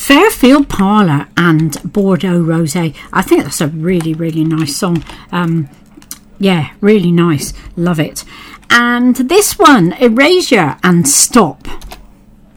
Fairfield Parlour and Bordeaux Rosé. I think that's a really, really nice song. Yeah, really nice. Love it. And this one, Erasure and Stop.